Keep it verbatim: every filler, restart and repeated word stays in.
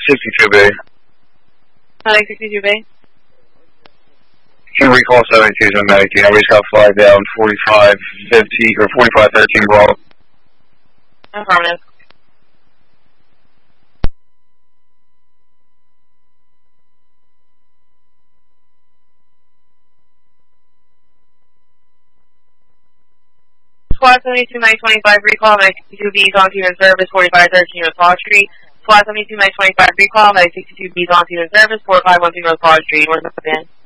sixty-two B. Medic sixty-two B. Can recall seventy-two to Medic. I just got flagged down forty-five fifteen or forty-five thirteen Bravo. Affirmative. Squad seventy-two nine twenty-five recall, Medic sixty-two B is on to your service, forty-five thirteen North Paul Street. Squad seventy-two nine twenty-five recall, Medic sixty-two B is on to your service, forty-five ten North Paul Street. Where's the man?